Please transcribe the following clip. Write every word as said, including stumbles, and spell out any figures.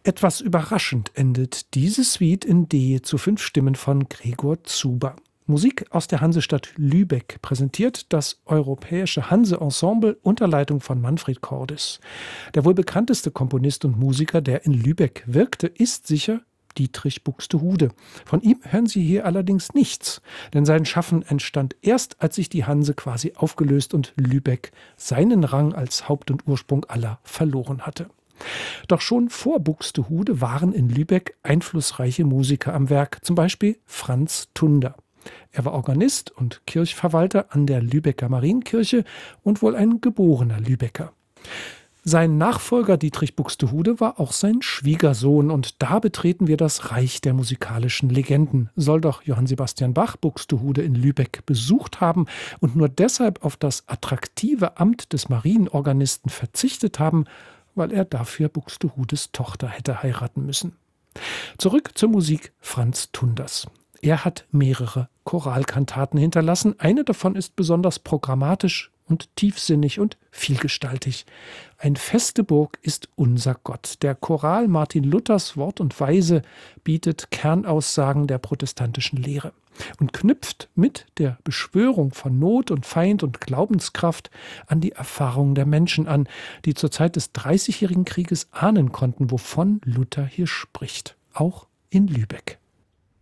Etwas überraschend endet diese Suite in D zu fünf Stimmen von Gregor Zuber. Musik aus der Hansestadt Lübeck präsentiert das Europäische Hanse-Ensemble unter Leitung von Manfred Cordes. Der wohl bekannteste Komponist und Musiker, der in Lübeck wirkte, ist sicher Dietrich Buxtehude. Von ihm hören Sie hier allerdings nichts, denn sein Schaffen entstand erst, als sich die Hanse quasi aufgelöst und Lübeck seinen Rang als Haupt und Ursprung aller verloren hatte. Doch schon vor Buxtehude waren in Lübeck einflussreiche Musiker am Werk, zum Beispiel Franz Tunder. Er war Organist und Kirchverwalter an der Lübecker Marienkirche und wohl ein geborener Lübecker. Sein Nachfolger Dietrich Buxtehude war auch sein Schwiegersohn und da betreten wir das Reich der musikalischen Legenden. Soll doch Johann Sebastian Bach Buxtehude in Lübeck besucht haben und nur deshalb auf das attraktive Amt des Marienorganisten verzichtet haben, weil er dafür Buxtehudes Tochter hätte heiraten müssen. Zurück zur Musik Franz Tunders. Er hat mehrere Choralkantaten hinterlassen. Eine davon ist besonders programmatisch und tiefsinnig und vielgestaltig. Ein feste Burg ist unser Gott. Der Choral Martin Luthers Wort und Weise bietet Kernaussagen der protestantischen Lehre und knüpft mit der Beschwörung von Not und Feind und Glaubenskraft an die Erfahrungen der Menschen an, die zur Zeit des Dreißigjährigen Krieges ahnen konnten, wovon Luther hier spricht, auch in Lübeck.